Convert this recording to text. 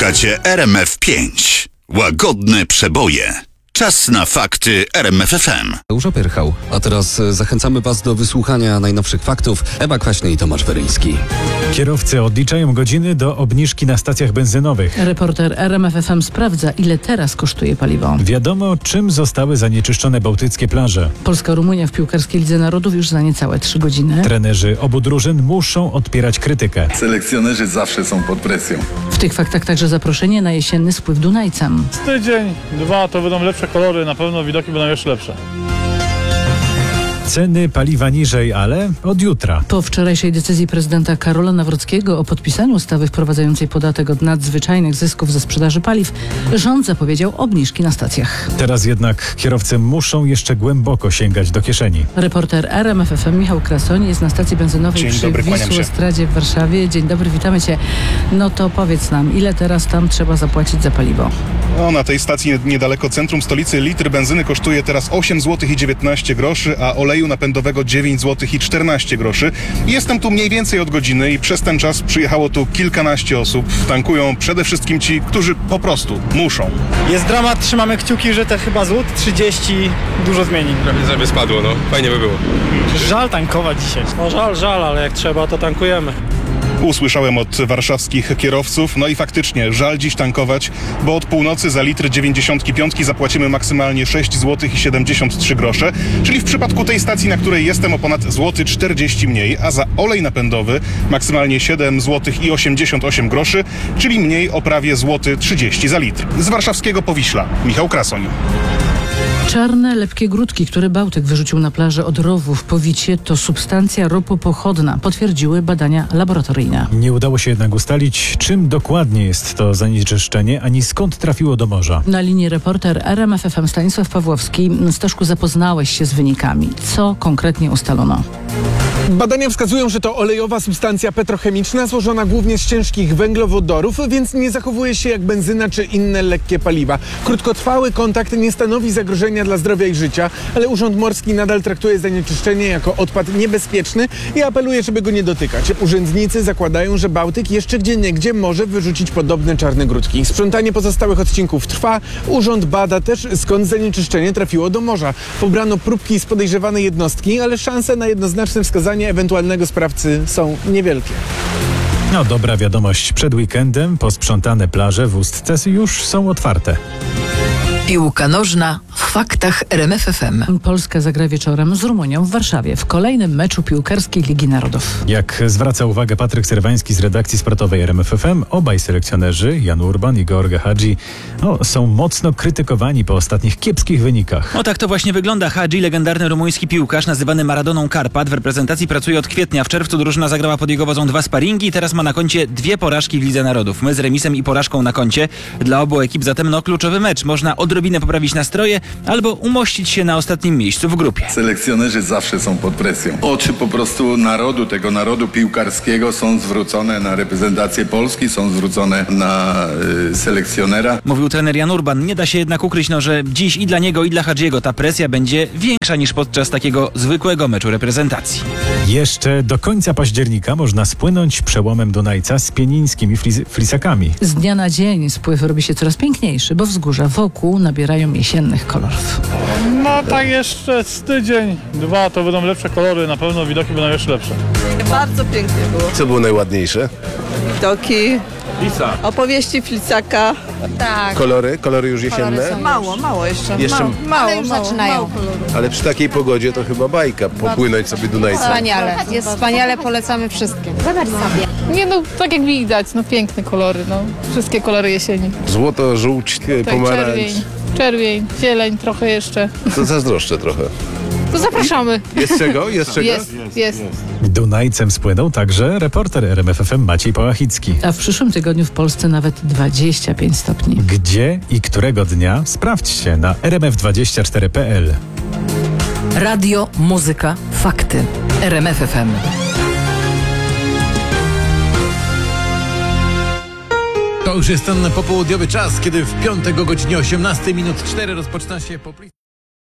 Słuchacie RMF5. Łagodne przeboje. Czas na fakty RMF FM. Dużo Pyrchał. A teraz zachęcamy Was do wysłuchania najnowszych faktów. Ewa Kwaśny i Tomasz Weryński. Kierowcy odliczają godziny do obniżki na stacjach benzynowych. Reporter RMF FM sprawdza, ile teraz kosztuje paliwo. Wiadomo, czym zostały zanieczyszczone bałtyckie plaże. Polska-Rumunia w piłkarskiej Lidze Narodów już za niecałe 3 godziny. Trenerzy obu drużyn muszą odpierać krytykę. Selekcjonerzy zawsze są pod presją. W tych faktach także zaproszenie na jesienny spływ Dunajcem. Tydzień, 2 to będą lepsze kolory, na pewno widoki będą jeszcze lepsze. Ceny paliwa niżej, ale od jutra. Po wczorajszej decyzji prezydenta Karola Nawrockiego o podpisaniu ustawy wprowadzającej podatek od nadzwyczajnych zysków ze sprzedaży paliw, rząd zapowiedział obniżki na stacjach. Teraz jednak kierowcy muszą jeszcze głęboko sięgać do kieszeni. Reporter RMF FM Michał Krasoń jest na stacji benzynowej przy Wisłostradzie w Warszawie. Dzień dobry, witamy Cię. No to powiedz nam, ile teraz tam trzeba zapłacić za paliwo? Na tej stacji niedaleko centrum stolicy litr benzyny kosztuje teraz 8 zł i 19 groszy, a oleju napędowego 9 zł i 14 groszy. Jestem tu mniej więcej od godziny i przez ten czas przyjechało tu kilkanaście osób. Tankują przede wszystkim ci, którzy po prostu muszą. Jest dramat, trzymamy kciuki, że te chyba złot 30 dużo zmieni. Prawie żeby spadło, no. Fajnie by było. Żal tankować dzisiaj. No żal, ale jak trzeba, to tankujemy. Usłyszałem od warszawskich kierowców, no i faktycznie żal dziś tankować, bo od północy za litr 95 zapłacimy maksymalnie 6 zł i 73 grosze, czyli w przypadku tej stacji, na której jestem, o ponad złoty 40 mniej, a za olej napędowy maksymalnie 7 zł i 88 groszy, czyli mniej o prawie złoty 30 za litr. Z warszawskiego Powiśla, Michał Krasoń. Czarne, lepkie grudki, które Bałtyk wyrzucił na plażę od Rowu w Powicie, to substancja ropopochodna, potwierdziły badania laboratoryjne. Nie udało się jednak ustalić, czym dokładnie jest to zanieczyszczenie, ani skąd trafiło do morza. Na linii reporter RMF FM Stanisław Pawłowski. Staszku, zapoznałeś się z wynikami. Co konkretnie ustalono? Badania wskazują, że to olejowa substancja petrochemiczna złożona głównie z ciężkich węglowodorów, więc nie zachowuje się jak benzyna czy inne lekkie paliwa. Krótkotrwały kontakt nie stanowi zagrożenia dla zdrowia i życia, ale Urząd Morski nadal traktuje zanieczyszczenie jako odpad niebezpieczny i apeluje, żeby go nie dotykać. Urzędnicy zakładają, że Bałtyk jeszcze gdzieniegdzie może wyrzucić podobne czarne grudki. Sprzątanie pozostałych odcinków trwa. Urząd bada też, skąd zanieczyszczenie trafiło do morza. Pobrano próbki z podejrzewanej jednostki, ale szanse na jednoznaczne wskazanie ewentualnego sprawcy są niewielkie. No dobra wiadomość, przed weekendem posprzątane plaże w Ustce już są otwarte. Piłka nożna w faktach RMF FM. Polska zagra wieczorem z Rumunią w Warszawie w kolejnym meczu piłkarskiej Ligi Narodów. Jak zwraca uwagę Patryk Serwański z redakcji sportowej RMF FM, obaj selekcjonerzy, Jan Urban i George Hagi, są mocno krytykowani po ostatnich kiepskich wynikach. Tak to właśnie wygląda. Hagi, legendarny rumuński piłkarz, nazywany Maradoną Karpat, w reprezentacji pracuje od kwietnia. W czerwcu drużyna zagrała pod jego wodzą 2 sparingi i teraz ma na koncie 2 porażki w Lidze Narodów. My z remisem i porażką na koncie. Dla obu ekip zatem kluczowy mecz. Można odrobinę poprawić nastroje albo umościć się na ostatnim miejscu w grupie. Selekcjonerzy zawsze są pod presją. Oczy po prostu narodu, tego narodu piłkarskiego są zwrócone na reprezentację Polski, są zwrócone na selekcjonera. Mówił trener Jan Urban. Nie da się jednak ukryć, że dziś i dla niego, i dla Hagiego ta presja będzie większa niż podczas takiego zwykłego meczu reprezentacji. Jeszcze do końca października można spłynąć przełomem Dunajca z pienińskimi flisakami. Z dnia na dzień spływ robi się coraz piękniejszy, bo wzgórza wokół nabierają jesiennych kolorów. No tak jeszcze z tydzień, 2 to będą lepsze kolory, na pewno widoki będą jeszcze lepsze. Bardzo pięknie było. Co było najładniejsze? Widoki, Lisa. opowieści Flicaka. Tak. Kolory już jesienne? Mało jeszcze. Mało, ale już zaczynają. Mało kolorów. Ale przy takiej pogodzie to chyba bajka, popłynąć sobie Dunajcem. Wspaniale. Jest wspaniale, polecamy wszystkim. Zobacz sobie. Nie tak jak widać, piękne kolory, wszystkie kolory jesieni. Złoto, żółć, pomarańcz. Czerwień, zieleń trochę jeszcze. To zazdroszczę trochę. To zapraszamy. Jest czego? Jest czego? Jest. Dunajcem spłynął także reporter RMF FM Maciej Pałachicki. A w przyszłym tygodniu w Polsce nawet 25 stopni. Gdzie i którego dnia? Sprawdźcie na rmf24.pl. Radio, muzyka, fakty. RMF FM. To już jest ten popołudniowy czas, kiedy w piątek o godzinie 18:04 rozpoczyna się